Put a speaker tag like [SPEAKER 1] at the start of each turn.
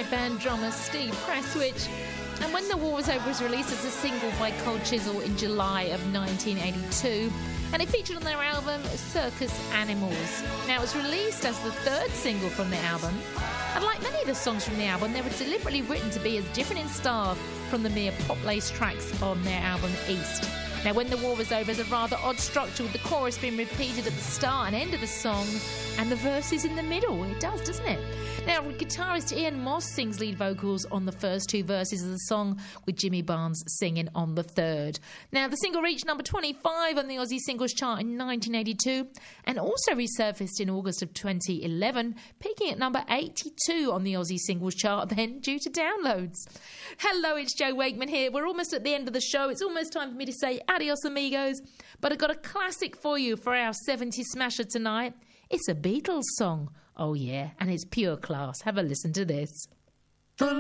[SPEAKER 1] Pride band drummer Steve Presswich. And When the War Was Over was released as a single by Cold Chisel in July of 1982. And it featured on their album Circus Animals. Now, it was released as the third single from the album. And like many of the songs from the album, they were deliberately written to be as different in style from the mere pop-laced tracks on their album East. Now, When the War Was Over is a rather odd structure, with the chorus being repeated at the start and end of the song, and the verses in the middle. It does, doesn't it? Now, guitarist Ian Moss sings lead vocals on the first two verses of the song, with Jimmy Barnes singing on the third. Now, the single reached number 25 on the Aussie Singles Chart in 1982, and also resurfaced in August of 2011, peaking at number 82 on the Aussie Singles Chart, then due to downloads. Hello, it's Jo Wakeman here. We're almost at the end of the show. It's almost time for me to say adios, amigos. But I've got a classic for you for our 70s smasher tonight. It's a Beatles song. Oh, yeah, and it's pure class. Have a listen to this.